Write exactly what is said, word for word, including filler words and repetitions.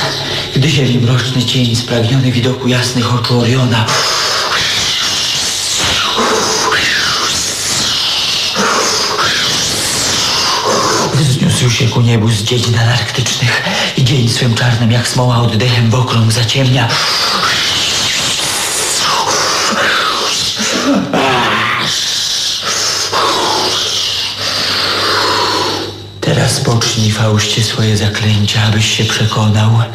gdy ziemi mroczny cień spragniony widoku jasnych oczu Oriona wzniósł się ku niebu z dziedzin antarktycznych i dzień swym czarnym jak smoła oddechem w okrąg zaciemnia. Teraz pocznij, Faustie, swoje zaklęcia, abyś się przekonał,